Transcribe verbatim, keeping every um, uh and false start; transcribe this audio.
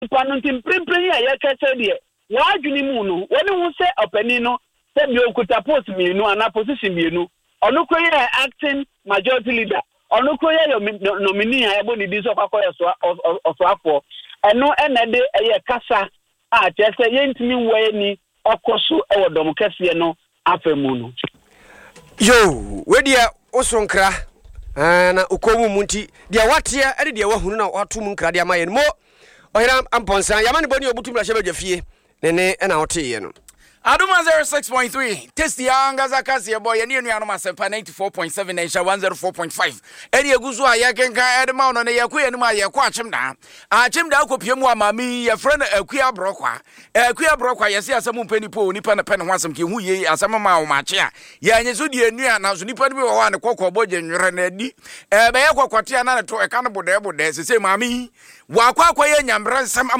Panuntim Primpri, I can say, dear. Why do you know? When you say a penino, then you could oppose me, no, and opposition, you know. Or no career acting majority leader. Or no career nominee, I will be so of for. And no, and a day a casa. Ah, just a yen to me, way ni, or cosu, or domocasiano, afemuno. Yo, where dear Osonkra, and Ukomu Munti, dear what here, and dear Wahuna, or two munkra, dear my more. Or I'm Ponsa, Yaman Bonnie, Butum Shabafie, Nene, and our tea. Aduma zero six point three. Testi anga zakasi boy and you know myself ninety-four point seven Asia one oh four point five. Eri eguzu aya kenka edema no na yaku enuma ya kwa chim da. A chim da akopiem wa mami ya friend akua brokwa. Akua brokwa yesi asem mpani po nipa na pen ho asem ke hu ye asem ma wo mache a. Ya nyeso de anu na so nipa bi wo wa ne kokko boje nwere na di. E be ye kokote na to e kan bode bode sese mami. Wa kwa kwa ye nyamre nsem